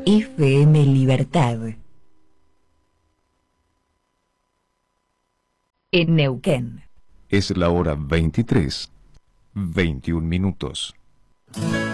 FM Libertad. En Neuquén. Es la hora 23:21.